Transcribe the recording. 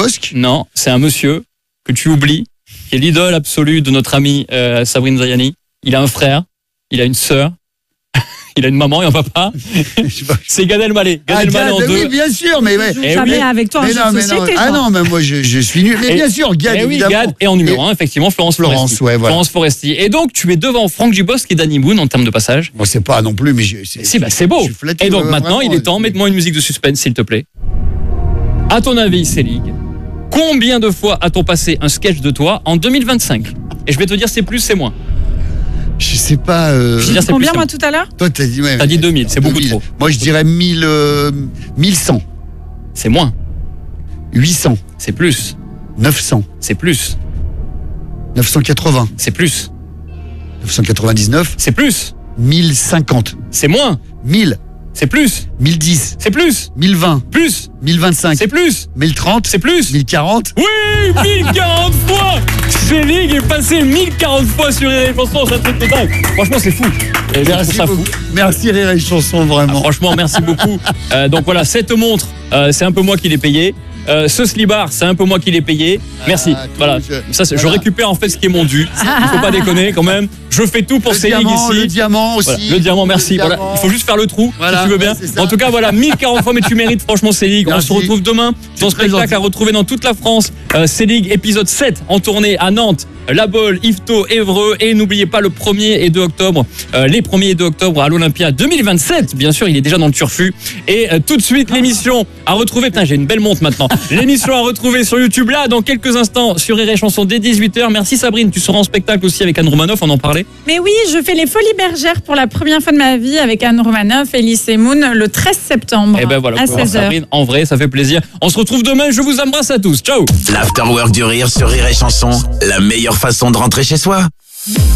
Bosc. Non, c'est un monsieur que tu oublies, qui est l'idole absolue de notre amie Sabrine Zayani. Il a un frère, il a une sœur, il a une maman et un papa. C'est Gad Elmaleh. Gad Elmaleh en deux. Oui, bien sûr, mais jamais avec toi en jeu de société. Ah non, mais moi je suis nul. Mais bien sûr, Gad, évidemment. Gad, et en numéro 1, effectivement, Florence Foresti. Ouais, voilà. Florence Foresti. Et donc, tu es devant Franck Dubosc et Danny Boone en termes de passage. Moi, c'est pas non plus, mais c'est beau. Je suis flatté, et donc, maintenant, vraiment, il est temps, mets-moi une musique de suspense, s'il te plaît. À ton avis, Célig, combien de fois a-t-on passé un sketch de toi en 2025 ? Et je vais te dire, c'est plus, c'est moins. Je sais pas. Combien, moi, tout à l'heure ? Toi, t'as dit, t'as dit 2000, c'est beaucoup trop. Moi, je dirais 1100. C'est moins. 800. C'est plus. 900. C'est plus. 980. C'est plus. 999. C'est plus. 1050. C'est moins. 1000. C'est plus. 1010. C'est plus. 1020. Plus. 1025. C'est plus. 1030. C'est plus. 1040. Oui, 1040 fois. Célig est passé 1040 fois sur Rire et Chanson, c'est un truc total. Franchement, c'est fou. Merci beaucoup. Merci Rire et Chanson, vraiment. Franchement, merci beaucoup. Donc voilà, cette montre, c'est un peu moi qui l'ai payée. Ce slibard, c'est un peu moi qui l'ai payé. Merci. Voilà. Je récupère en fait ce qui est mon dû. Il faut pas déconner quand même. Je fais tout pour Célig ici. Le diamant aussi. Voilà. Le diamant, merci. Voilà. Il faut juste faire le trou, voilà, si tu veux bien. En tout cas, voilà, 1040 fois, mais tu mérites franchement Célig. On se retrouve demain. Ton spectacle à retrouver dans toute la France. Célig, épisode 7 en tournée à Nantes, La Baule, Yvetot, Évreux. Et n'oubliez pas le 1er et 2 octobre, les 1er et 2 octobre à l'Olympia 2027. Bien sûr, il est déjà dans le turfu. Et tout de suite, l'émission à retrouver. Putain, j'ai une belle montre maintenant. L'émission à retrouver sur YouTube là, dans quelques instants, sur Rire et Chanson dès 18h. Merci Sabrine, tu seras en spectacle aussi avec Anne Romanoff, on en parlait. Mais oui, je fais les Folies Bergères pour la première fois de ma vie avec Anne Romanoff et Elise Moon le 13 septembre. Et ben voilà, à 16h. Sabrine, en vrai, ça fait plaisir. On se retrouve demain, je vous embrasse à tous. Ciao. L'Afterwork du Rire sur Rire et Chanson, la meilleure façon de rentrer chez soi.